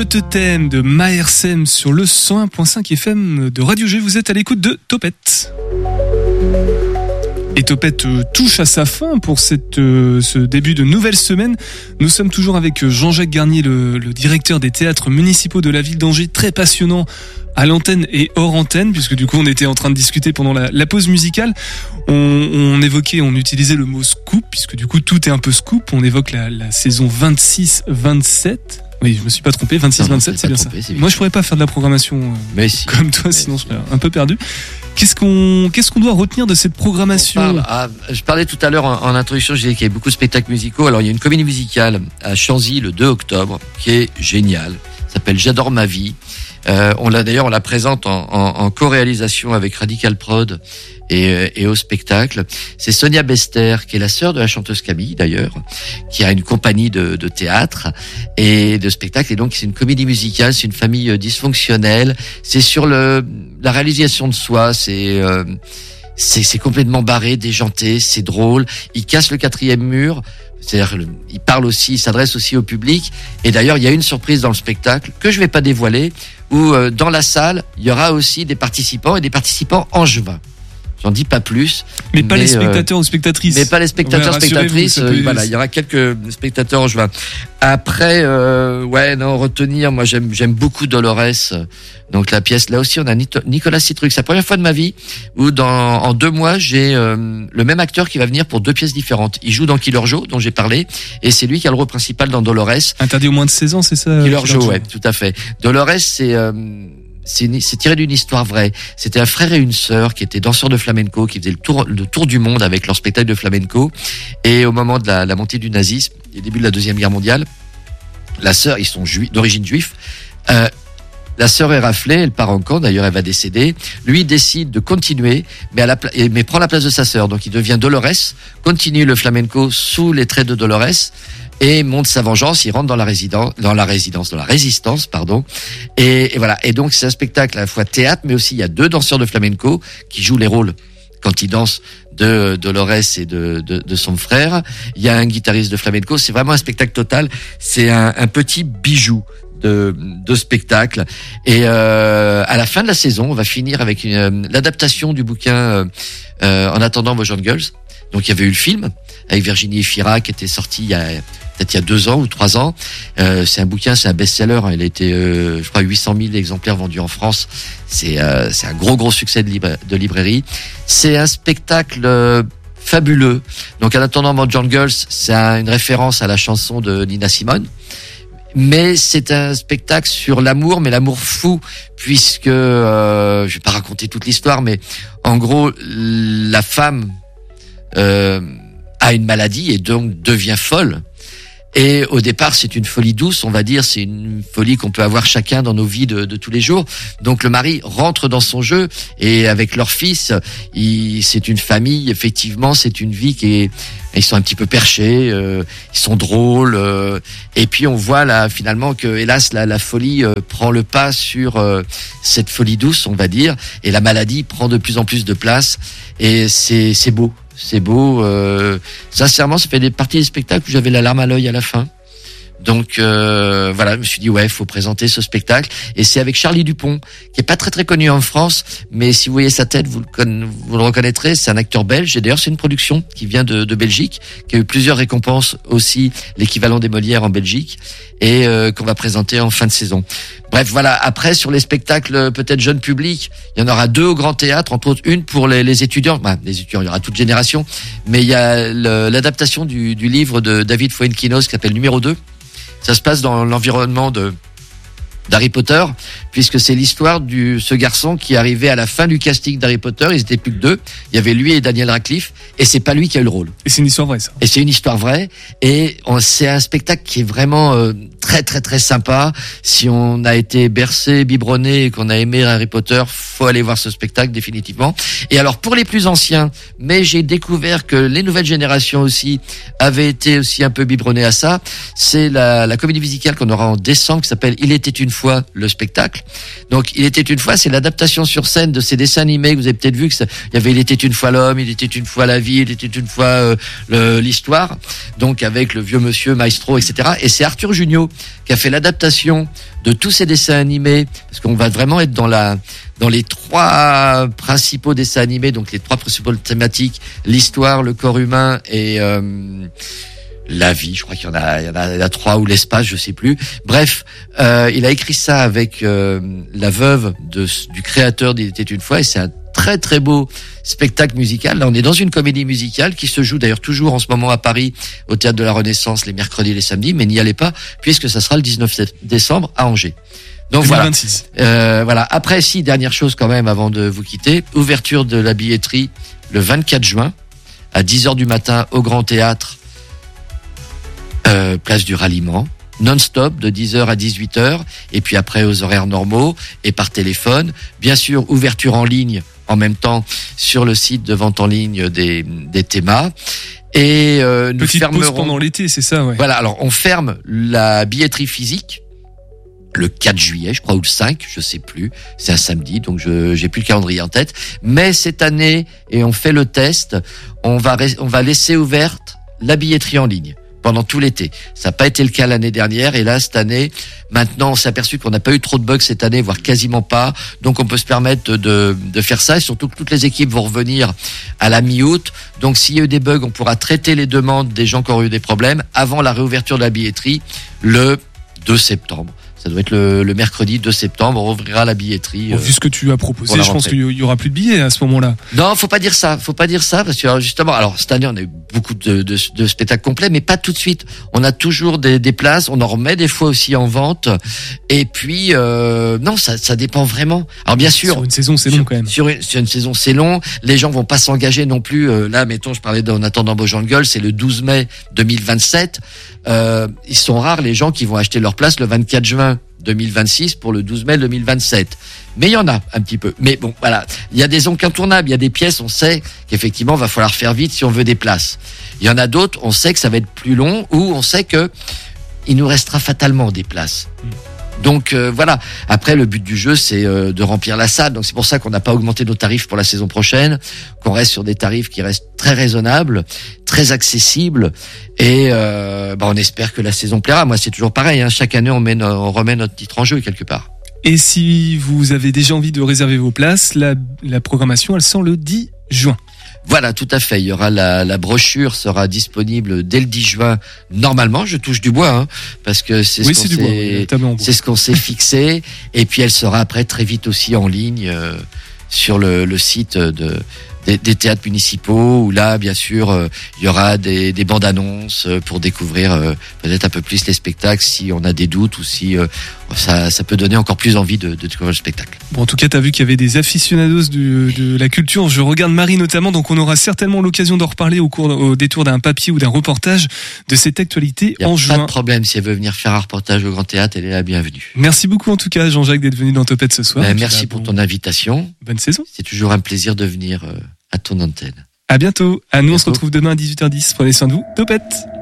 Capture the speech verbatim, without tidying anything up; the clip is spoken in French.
te t'aime de Maërsem sur le cent un virgule cinq F M de Radio G. Vous êtes à l'écoute de Topette. Et Topette euh, touche à sa fin pour cette, euh, ce début de nouvelle semaine. Nous sommes toujours avec Jean-Jacques Garnier, le, le directeur des théâtres municipaux de la ville d'Angers, très passionnant à l'antenne et hors antenne, puisque du coup on était en train de discuter pendant la, la pause musicale. On, on évoquait, on utilisait le mot scoop, puisque du coup tout est un peu scoop. On évoque la, la saison vingt-six vingt-sept. Oui, je me suis pas trompé, vingt-six vingt-sept, c'est bien trompé, ça. C'est bien. Moi je pourrais pas faire de la programmation euh, mais si, comme toi, mais sinon si. Je serais un peu perdu. Qu'est-ce qu'on, qu'est-ce qu'on doit retenir de cette programmation? Parle, ah, je parlais tout à l'heure en, en introduction, je disais qu'il y avait beaucoup de spectacles musicaux. Alors il y a une comédie musicale à Chanzy le deux octobre qui est géniale. Ça s'appelle J'adore ma vie. Euh, on l'a d'ailleurs, on la présente en, en, en co-réalisation avec Radical Prod et, et au spectacle. C'est Sonia Bester, qui est la sœur de la chanteuse Camille d'ailleurs, qui a une compagnie de, de théâtre et de spectacle. Et donc c'est une comédie musicale, c'est une famille dysfonctionnelle. C'est sur le la réalisation de soi. C'est euh, c'est, c'est complètement barré, déjanté, c'est drôle. Il casse le quatrième mur. C'est-à-dire, il parle aussi, il s'adresse aussi au public. Et d'ailleurs, il y a une surprise dans le spectacle que je vais pas dévoiler, où euh, dans la salle, il y aura aussi des participants et des participants angevins. J'en dis pas plus. Mais, mais pas les spectateurs euh, ou spectatrices. Mais pas les spectateurs, ouais, spectatrices. Euh, voilà, il y aura quelques spectateurs angevins. Après, euh, ouais, non, retenir. Moi, j'aime, j'aime beaucoup Dolores. Donc la pièce, là aussi, on a Nicolas Citruc. C'est la première fois de ma vie où dans en deux mois, j'ai euh, le même acteur qui va venir pour deux pièces différentes. Il joue dans Killer Joe, dont j'ai parlé, et c'est lui qui a le rôle principal dans Dolores. Interdit au moins de seize ans, c'est ça? Killer Joe, ouais, tout à fait. Dolores, c'est euh, C'est, une, c'est tiré d'une histoire vraie. C'était un frère et une sœur qui étaient danseurs de flamenco, qui faisaient le tour, le tour du monde avec leur spectacle de flamenco. Et au moment de la, la montée du nazisme, et début de la Deuxième Guerre mondiale, la sœur, ils sont juifs, d'origine juive, euh, la sœur est raflée, elle part en camp, d'ailleurs elle va décéder. Lui décide de continuer, mais, à la pla- mais prend la place de sa sœur. Donc il devient Dolores, continue le flamenco sous les traits de Dolores, et monte sa vengeance. Il rentre dans la résidence, dans la résidence, dans la résistance, pardon. Et, et voilà. Et donc c'est un spectacle à la fois théâtre, mais aussi il y a deux danseurs de flamenco qui jouent les rôles quand ils dansent de Dolores et de, de, de son frère. Il y a un guitariste de flamenco. C'est vraiment un spectacle total. C'est un, un petit bijou de, de spectacle. Et euh, à la fin de la saison, on va finir avec une, euh, l'adaptation du bouquin euh, euh, En attendant Boys and Girls. Donc il y avait eu le film avec Virginie Efira qui était sorti il y a peut-être il y a deux ans ou trois ans. Euh, c'est un bouquin, c'est un best-seller. Il a été, euh, je crois, huit cent mille exemplaires vendus en France. C'est euh, c'est un gros gros succès de, libra- de librairie. C'est un spectacle euh, fabuleux. Donc En attendant Boys and Girls, c'est un, une référence à la chanson de Nina Simone. Mais c'est un spectacle sur l'amour, mais l'amour fou, puisque euh, je vais pas raconter toute l'histoire, mais en gros, la femme euh, a une maladie et donc devient folle. Et au départ, c'est une folie douce, on va dire, c'est une folie qu'on peut avoir chacun dans nos vies de, de tous les jours. Donc le mari rentre dans son jeu et avec leur fils, il, c'est une famille, effectivement, c'est une vie qui est... Ils sont un petit peu perchés, euh, ils sont drôles, euh, et puis on voit là finalement que, hélas, la, la folie euh, prend le pas sur euh, cette folie douce, on va dire, et la maladie prend de plus en plus de place, et c'est c'est beau. C'est beau, euh, sincèrement, ça fait des parties des spectacles où j'avais la larme à l'œil à la fin. Donc euh, voilà, je me suis dit ouais, il faut présenter ce spectacle. Et c'est avec Charlie Dupont, qui est pas très très connu en France, mais si vous voyez sa tête, vous le, con- vous le reconnaîtrez. C'est un acteur belge, et d'ailleurs c'est une production qui vient de, de Belgique, qui a eu plusieurs récompenses aussi, l'équivalent des Molières en Belgique, et euh, qu'on va présenter en fin de saison. Bref, voilà. Après, sur les spectacles peut-être jeunes publics, il y en aura deux au Grand Théâtre, entre autres une pour les, les étudiants. Bah, les étudiants, il y aura toute génération, mais il y a le, l'adaptation du, du livre de David Fuenquinos qui s'appelle Numéro deux. Ça se passe dans l'environnement de d'Harry Potter, puisque c'est l'histoire de ce garçon qui est arrivé à la fin du casting d'Harry Potter. Ils étaient plus que deux. Il y avait lui et Daniel Radcliffe, et c'est pas lui qui a eu le rôle. Et c'est une histoire vraie, ça. Et c'est une histoire vraie, et on, c'est un spectacle qui est vraiment euh, très très très sympa. Si on a été bercé, biberonné, et qu'on a aimé Harry Potter, faut aller voir ce spectacle définitivement. Et alors pour les plus anciens, mais j'ai découvert que les nouvelles générations aussi avaient été aussi un peu biberonnées à ça. C'est la, la comédie musicale qu'on aura en décembre qui s'appelle Il était une fois le spectacle. Donc Il était une fois, c'est l'adaptation sur scène de ces dessins animés que vous avez peut-être vu, que ça, il y avait Il était une fois l'homme, Il était une fois la vie, Il était une fois euh, le, l'histoire. Donc avec le vieux monsieur Maestro, et cetera. Et c'est Arthur Junio qui a fait l'adaptation de tous ces dessins animés, parce qu'on va vraiment être dans la dans les trois principaux dessins animés, donc les trois principales thématiques, l'histoire, le corps humain et euh, la vie. Je crois qu'il y en a, il y en a, il y en a trois, ou l'espace, je sais plus. Bref, euh, il a écrit ça avec euh, la veuve de, du créateur d'Il était une fois, et c'est un très très beau spectacle musical. Là, on est dans une comédie musicale qui se joue d'ailleurs toujours en ce moment à Paris, au Théâtre de la Renaissance, les mercredis et les samedis, mais n'y allez pas, puisque ça sera le dix-neuf décembre à Angers. Donc deux mille vingt-six. voilà. Euh, voilà. Après, si, dernière chose quand même avant de vous quitter, ouverture de la billetterie le vingt-quatre juin à dix heures du matin au Grand Théâtre, euh, place du Ralliement, non-stop de dix heures à dix-huit heures, et puis après aux horaires normaux et par téléphone. Bien sûr, ouverture en ligne en même temps sur le site de vente en ligne des, des thémas. Et euh, nous Petite fermerons pause pendant l'été, c'est ça, ouais. Voilà, alors on ferme la billetterie physique le quatre juillet, je crois, ou le cinq, je sais plus. C'est un samedi, donc je j'ai plus le calendrier en tête. Mais cette année, et on fait le test, on va on va laisser ouverte la billetterie en ligne pendant tout l'été. Ça n'a pas été le cas l'année dernière, et là cette année, maintenant on s'est aperçu qu'on n'a pas eu trop de bugs cette année, voire quasiment pas. Donc on peut se permettre de de faire ça, et surtout que toutes les équipes vont revenir à la mi-août. Donc s'il y a eu des bugs, on pourra traiter les demandes des gens qui ont eu des problèmes avant la réouverture de la billetterie le deux septembre. Ça doit être le, le mercredi deux septembre, on ouvrira la billetterie. Bon, vu ce que tu as proposé, je pense qu'il y aura plus de billets à ce moment-là. Non, faut pas dire ça, faut pas dire ça, parce que alors, justement, alors cette année on a eu beaucoup de, de, de spectacles complets, mais pas tout de suite. On a toujours des, des places, on en remet des fois aussi en vente, et puis euh, non, ça, ça dépend vraiment. Alors bien sûr, sur une saison c'est long quand même. Sur une, sur une saison c'est long, les gens vont pas s'engager non plus. Euh, là, mettons, je parlais d'En attendant Bojangles, c'est le douze mai deux mille vingt-sept. Euh, ils sont rares les gens qui vont acheter leur place le vingt-quatre juin deux mille vingt-six pour le douze mai deux mille vingt-sept. Mais il y en a un petit peu. Mais bon, voilà. Il y a des incontournables, il y a des pièces, on sait qu'effectivement, va falloir faire vite si on veut des places. Il y en a d'autres, on sait que ça va être plus long, ou on sait que il nous restera fatalement des places. Donc euh, voilà. Après, le but du jeu, c'est euh, de remplir la salle. Donc c'est pour ça qu'on n'a pas augmenté nos tarifs pour la saison prochaine, qu'on reste sur des tarifs qui restent très raisonnables, très accessibles, et euh, bah, on espère que la saison plaira. Moi, c'est toujours pareil. Hein. Chaque année, on, met no- on remet notre titre en jeu quelque part. Et si vous avez déjà envie de réserver vos places, la, la programmation, elle sort le dix juin. Voilà, tout à fait. Il y aura la, la brochure sera disponible dès le dix juin. Normalement, je touche du bois, hein, parce que c'est ce oui, qu'on c'est, s'est, du bois, oui, c'est ce qu'on s'est fixé. Et puis elle sera après très vite aussi en ligne euh, sur le, le site de des, des théâtres municipaux, où là, bien sûr, euh, il y aura des, des bandes annonces pour découvrir euh, peut-être un peu plus les spectacles, si on a des doutes, ou si euh, ça, ça peut donner encore plus envie de, de découvrir le spectacle. Bon, en tout cas, tu as vu qu'il y avait des aficionados de, de la culture. Je regarde Marie notamment, donc on aura certainement l'occasion d'en reparler au cours, au détour d'un papier ou d'un reportage de cette actualité en juin. Pas de problème, si elle veut venir faire un reportage au Grand Théâtre, elle est la bienvenue. Merci beaucoup en tout cas, Jean-Jacques, d'être venu dans Topette ce soir. Ben, merci pour bon, ton invitation. Bonne saison. C'est toujours un plaisir de venir euh, à ton antenne. À bientôt. À nous, bientôt. On se retrouve demain à dix-huit heures dix. Prenez soin de vous. Topette.